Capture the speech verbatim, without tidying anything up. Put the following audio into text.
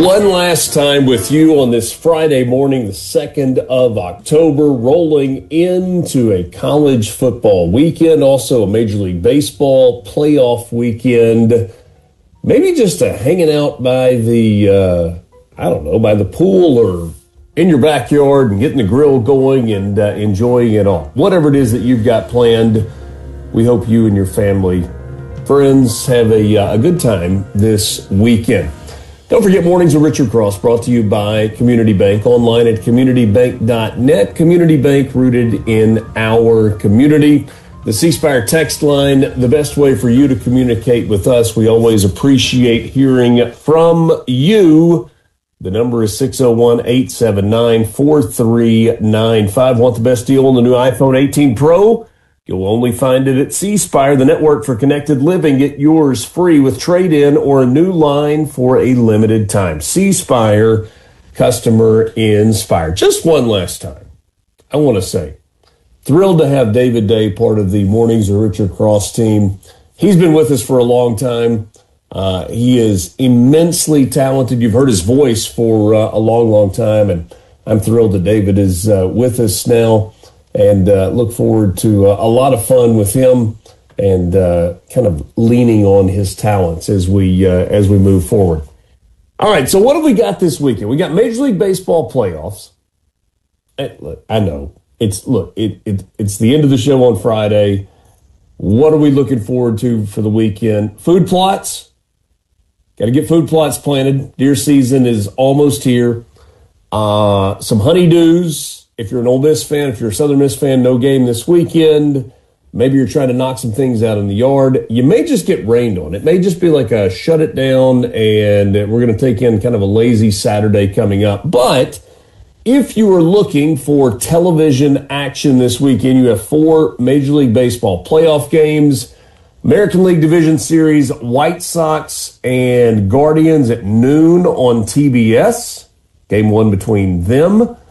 One last time with you on this Friday morning, the second of October, rolling into a college football weekend, also a Major League Baseball playoff weekend. Maybe just a hanging out by the, uh, I don't know, by the pool or in your backyard and getting the grill going and uh, enjoying it all. Whatever it is that you've got planned, we hope you and your family, friends, have a, uh, a good time this weekend. Don't forget Mornings with Richard Cross, brought to you by Community Bank, online at community bank dot net. Community Bank, rooted in our community. The C Spire text line, the best way for you to communicate with us. We always appreciate hearing from you. The number is six oh one, eight seven nine, four three nine five. Want the best deal on the new iPhone eighteen Pro? You'll only find it at C Spire, the network for connected living. Get yours free with trade-in or a new line for a limited time. C Spire, customer inspired. Just one last time, I want to say, thrilled to have David Day part of the Mornings with Richard Cross team. He's been with us for a long time. Uh, he is immensely talented. You've heard his voice for uh, a long, long time, and I'm thrilled that David is uh, with us now. And uh, look forward to uh, a lot of fun with him and uh, kind of leaning on his talents as we uh, as we move forward. All right, so what have we got this weekend? We got Major League Baseball playoffs. Hey, look, I know it's look it, it it's the end of the show on Friday. What are we looking forward to for the weekend? Food plots. Got to get food plots planted. Deer season is almost here. Uh, some honeydews. If you're an Ole Miss fan, if you're a Southern Miss fan, no game this weekend. Maybe you're trying to knock some things out in the yard. You may just get rained on. It may just be like a shut it down, and we're going to take in kind of a lazy Saturday coming up. But if you are looking for television action this weekend, you have four Major League Baseball playoff games. American League Division Series, White Sox and Guardians at noon on T B S. Game one between them.